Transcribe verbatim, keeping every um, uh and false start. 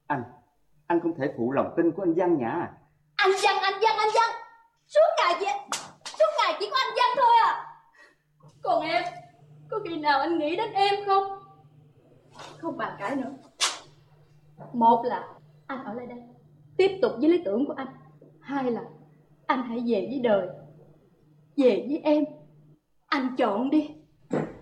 Anh, anh không thể phụ lòng tin của anh Văn Nhã. Anh Văn, anh Văn, anh Văn, suốt ngày chỉ suốt ngày chỉ có anh Văn thôi à. Còn em, có khi nào anh nghĩ đến em không? Không bàn cãi nữa. Một là anh ở lại đây tiếp tục với lý tưởng của anh, hai là anh hãy về với đời, về với em. Anh chọn đi.